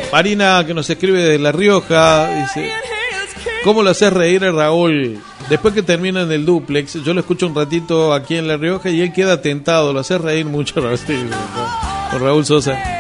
Marina, que nos escribe de La Rioja, dice: ¿cómo lo haces reír a Raúl? Después que termina en el dúplex, yo lo escucho un ratito aquí en La Rioja y él queda tentado, lo hace reír mucho con Raúl Sosa.